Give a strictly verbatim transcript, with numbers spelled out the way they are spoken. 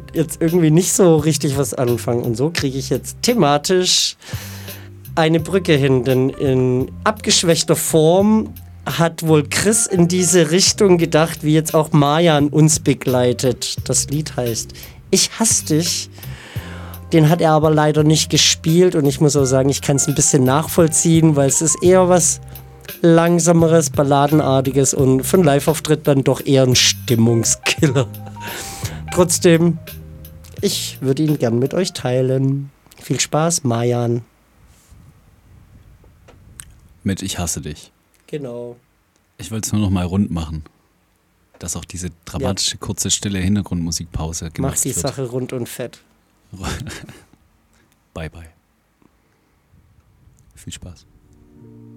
jetzt irgendwie nicht so richtig was anfangen. Und so kriege ich jetzt thematisch eine Brücke hin, denn in abgeschwächter Form hat wohl Chris in diese Richtung gedacht, wie jetzt auch Marjan uns begleitet. Das Lied heißt Ich hasse dich. Den hat er aber leider nicht gespielt und ich muss auch sagen, ich kann es ein bisschen nachvollziehen, weil es ist eher was Langsameres, Balladenartiges und für einen Live-Auftritt dann doch eher ein Stimmungskiller. Trotzdem, ich würde ihn gern mit euch teilen. Viel Spaß, Marjan. Mit Ich hasse dich. Genau. Ich wollte es nur noch mal rund machen, dass auch diese dramatische, ja. kurze, stille Hintergrundmusikpause genutzt Macht die wird. Sache rund und fett. Bye, bye. Viel Spaß.